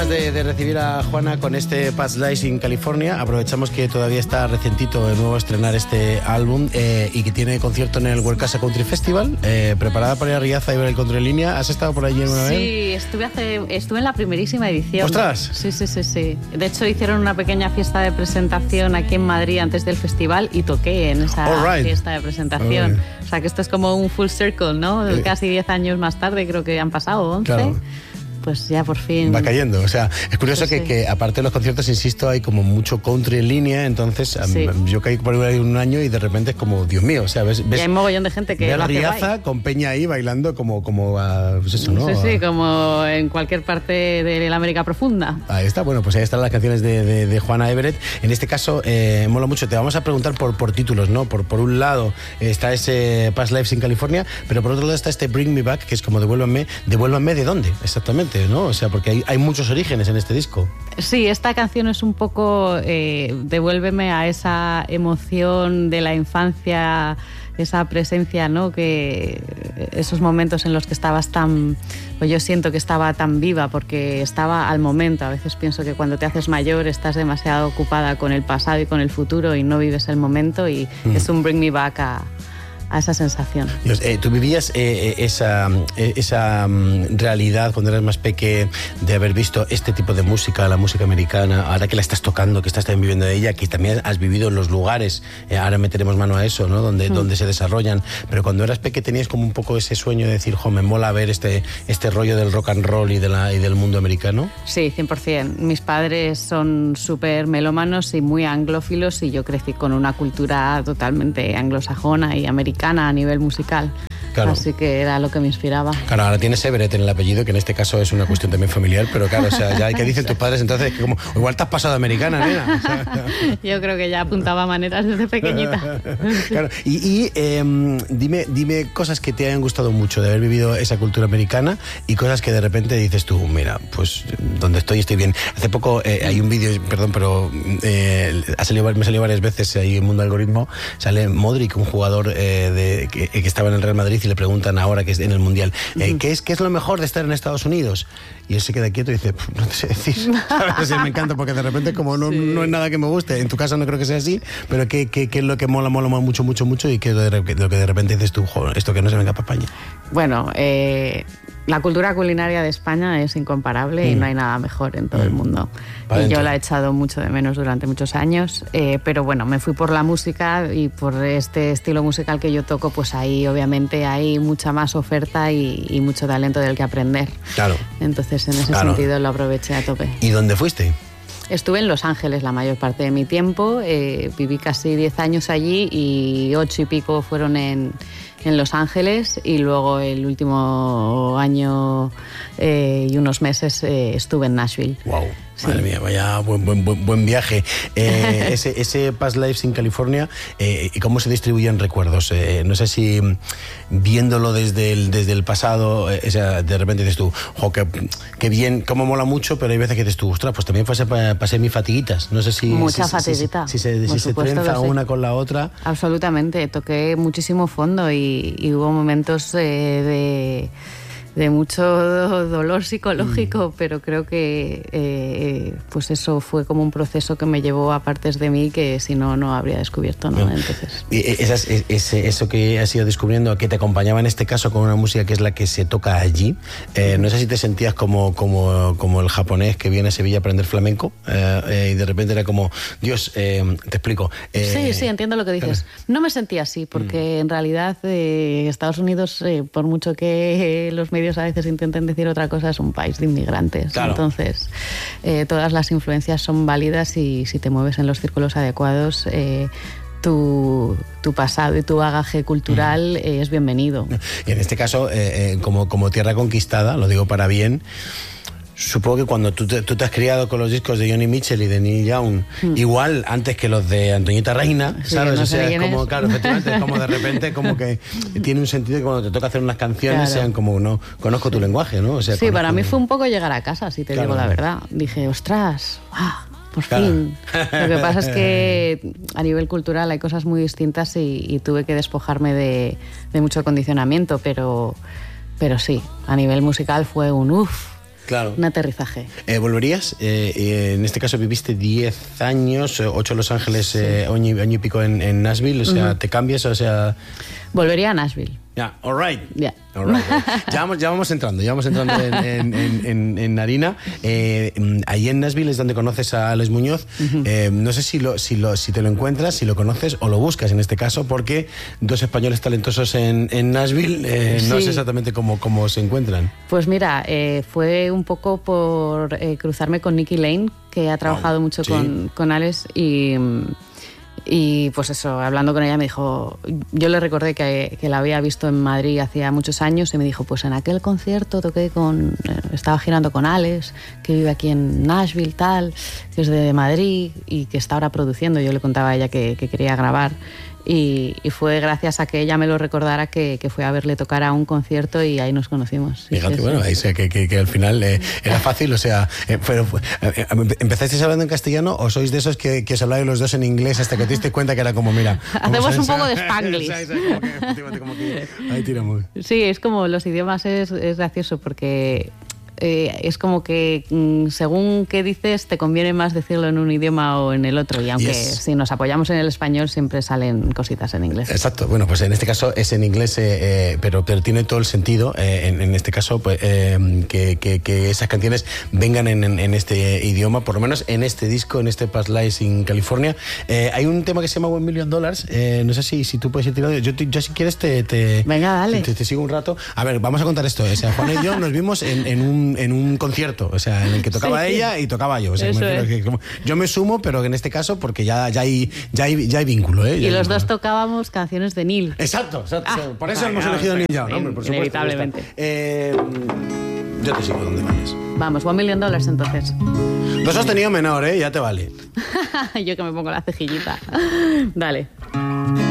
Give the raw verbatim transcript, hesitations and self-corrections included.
ganas de, de recibir a Juana con este Past Lives in California. Aprovechamos que todavía está recientito de nuevo estrenar este álbum eh, y que tiene concierto en el World Casa Country Festival. Eh, ¿Preparada para ir a Riaza y ver el country en línea? ¿Has estado por allí alguna vez? Sí, estuve, hace, estuve en la primerísima edición. ¡Ostras! Sí, sí, sí, sí. De hecho, hicieron una pequeña fiesta de presentación aquí en Madrid antes del festival y toqué en esa right. fiesta de presentación. Right. O sea, que esto es como un full circle, ¿no? Eh. Casi diez años más tarde, creo que han pasado once. Claro. Pues ya por fin... Va cayendo, o sea, es curioso pues que, sí. que aparte de los conciertos, insisto, hay como mucho country en línea, entonces Sí. yo caí por ahí un año y de repente es como, Dios mío, o sea, ves, ves Y hay mogollón de gente que ves lo hace Riaza guay. con Peña ahí bailando como, como a, pues eso, ¿no? Sí, sí, A- como en cualquier parte de la América profunda. Ahí está, bueno, pues ahí están las canciones de, de, de Juana Everett. En este caso, eh, mola mucho. Te vamos a preguntar por, por títulos, ¿no? Por, por un lado está ese Past Lives in California, pero por otro lado está este Bring Me Back, que es como Devuélvanme. ¿Devuélvanme de dónde? Exactamente, ¿no? O sea, porque hay, hay muchos orígenes en este disco. Sí, esta canción es un poco eh, devuélveme a esa emoción de la infancia, esa presencia, ¿no? Que esos momentos en los que estabas tan, pues yo siento que estaba tan viva porque estaba al momento. A veces pienso que cuando te haces mayor estás demasiado ocupada con el pasado y con el futuro y no vives el momento y mm. es un bring me back a a esa sensación. Dios, eh, ¿tú vivías eh, esa, eh, esa um, realidad cuando eras más peque de haber visto este tipo de música, la música americana, ahora que la estás tocando, que estás también viviendo de ella, que también has vivido en los lugares, eh, ahora meteremos mano a eso, ¿no? Donde, mm. donde se desarrollan, pero cuando eras peque tenías como un poco ese sueño de decir, jo, me mola ver este, este rollo del rock and roll y, de la, y del mundo americano? Sí, cien por ciento. Mis padres son súper melómanos y muy anglófilos y yo crecí con una cultura totalmente anglosajona y americana a nivel musical. Claro. Así que era lo que me inspiraba. Claro, ahora tienes Everett en el apellido, que en este caso es una cuestión también familiar, pero claro, o sea, ya ¿qué dicen tus padres entonces? Que como, igual te has pasado de americana, nena. O sea, yo creo que ya apuntaba maneras desde pequeñita. Claro, y, y eh, dime, dime cosas que te hayan gustado mucho de haber vivido esa cultura americana y cosas que de repente dices tú, mira, pues donde estoy estoy bien. Hace poco eh, hay un vídeo, perdón, pero eh, ha salido, me salió varias veces ahí en Mundo Algoritmo, sale Modric, un jugador eh, de, que, que estaba en el Real Madrid y le preguntan ahora que es en el Mundial, eh, uh-huh. ¿qué, es, ¿qué es lo mejor de estar en Estados Unidos? Y él se queda quieto y dice, no te sé decir. ¿Sabes? Me encanta porque de repente como no, sí. no es nada que me guste. En tu caso no creo que sea así, pero ¿qué, qué, qué es lo que mola, mola mucho, mucho, mucho y qué es lo, de, lo que de repente dices tú, joder, esto que no se venga para España? Bueno, eh, la cultura culinaria de España es incomparable mm. y no hay nada mejor en todo mm. el mundo. Pa y dentro. yo la he echado mucho de menos durante muchos años, eh, pero bueno, me fui por la música y por este estilo musical que yo toco, pues ahí obviamente hay mucha más oferta y, y mucho talento del que aprender. Claro. Entonces en ese claro. sentido lo aproveché a tope. ¿Y dónde fuiste? Estuve en Los Ángeles la mayor parte de mi tiempo, eh, viví casi diez años allí y ocho y pico fueron en, en Los Ángeles y luego el último año eh, y unos meses eh, estuve en Nashville. Wow. Sí. Madre mía, vaya buen, buen, buen, buen viaje. Eh, ese, ese Past Lives in California, eh, ¿y cómo se distribuyen recuerdos? Eh, no sé si viéndolo desde el, desde el pasado, eh, o sea, de repente dices tú, jo, qué, qué bien, cómo mola mucho, pero hay veces que dices tú, ostras, pues también pasé, pasé mis fatiguitas. No sé si... Mucha si, fatiguita. Si, si, si, si se trenza una con la otra. Absolutamente, toqué muchísimo fondo y, y hubo momentos eh, de... de mucho dolor psicológico, mm. pero creo que eh, pues eso fue como un proceso que me llevó a partes de mí que si no, no habría descubierto, ¿no? Entonces... Esas, es, eso que has ido descubriendo, que te acompañaba en este caso con una música que es la que se toca allí, eh, no sé si te sentías como, como, como el japonés que viene a Sevilla a aprender flamenco eh, eh, y de repente era como, Dios, eh, te explico. Eh, sí, sí, entiendo lo que dices. No me sentía así, porque mm. en realidad eh, Estados Unidos, eh, por mucho que eh, los medios a veces intenten decir otra cosa, es un país de inmigrantes. Claro. Entonces, eh, todas las influencias son válidas y si te mueves en los círculos adecuados, eh, tu, tu pasado y tu bagaje cultural mm. eh, es bienvenido. Y en este caso, eh, eh, como, como tierra conquistada, lo digo para bien, supongo que cuando tú te, tú te has criado con los discos de Johnny Mitchell y de Neil Young, mm. igual antes que los de Antoñita Reina, sí, ¿sabes? No o sea, es como, es. claro, efectivamente, es como de repente como que tiene un sentido que cuando te toca hacer unas canciones claro. sean como, no, conozco tu lenguaje, ¿no? O sea, sí, conozco... para mí fue un poco llegar a casa, si te claro. digo la verdad. Dije, ostras, ¡ah! Por claro. fin. Lo que pasa es que a nivel cultural hay cosas muy distintas y, y tuve que despojarme de, de mucho condicionamiento, pero, pero sí, a nivel musical fue un uff. Claro. Un aterrizaje. Eh, ¿Volverías? Eh, eh, en este caso viviste diez años, ocho en Los Ángeles, sí. eh, año, año y pico en, en Nashville, o sea, uh-huh. ¿te cambias? O sea... Volvería a Nashville. Ya, yeah, all right. Yeah. All right. Ya, vamos, ya vamos entrando, ya vamos entrando en, en, en, en, en harina. Eh, ahí en Nashville es donde conoces a Alex Muñoz. Uh-huh. Eh, no sé si, lo, si, lo, si te lo encuentras, si lo conoces o lo buscas en este caso, porque dos españoles talentosos en, en Nashville, eh, no sí. sé exactamente cómo, cómo se encuentran. Pues mira, eh, fue un poco por eh, cruzarme con Nikki Lane, que ha trabajado oh, mucho ¿sí? con, con Alex y... Y pues eso, hablando con ella me dijo, yo le recordé que, que la había visto en Madrid hacía muchos años y me dijo, pues en aquel concierto toqué con, estaba girando con Alex, que vive aquí en Nashville, tal, que es de Madrid y que está ahora produciendo. Yo le contaba a ella que, que quería grabar. Y, y fue gracias a que ella me lo recordara que, que fue a verle tocar a un concierto y ahí nos conocimos. Fíjate, sí, bueno, sí. ahí sé que, que, que al final eh, era fácil, o sea, eh, pero eh, ¿empezasteis hablando en castellano o sois de esos que, que os habláis los dos en inglés hasta que te diste cuenta que era como, mira... Hacemos un poco de Spanglish. Como que, ahí tiramos. Sí, es como los idiomas es, es gracioso porque... Eh, es como que mm, según qué dices te conviene más decirlo en un idioma o en el otro y aunque yes. si nos apoyamos en el español siempre salen cositas en inglés. Exacto, bueno pues en este caso es en inglés eh, eh, pero, pero tiene todo el sentido eh, en, en este caso pues, eh, que, que, que esas canciones vengan en, en, en este idioma, por lo menos en este disco, en este Past Lives in California. Eh, hay un tema que se llama One Million Dollars, eh, no sé si, si tú puedes ir tirando, yo, yo si quieres te, te, Venga, dale. te, te sigo un rato. A ver, vamos a contar esto, o sea, Juana y yo nos vimos en, en un en un concierto, o sea, en el que tocaba sí. ella y tocaba yo. O sea, me es. que, como, yo me sumo, pero en este caso porque ya, ya, hay, ya, hay, ya hay vínculo. ¿eh? Ya y los vínculo. dos tocábamos canciones de Neil. Exacto, exacto. Ah, por eso vale, hemos vamos, elegido pues, Neil Young, ¿no? Hombre, por inevitablemente. Eh, yo te sigo donde vayas. Vamos, One Million Dollars entonces. Dos sostenido menor, ¿eh? Ya te vale. Yo que me pongo la cejillita. Dale.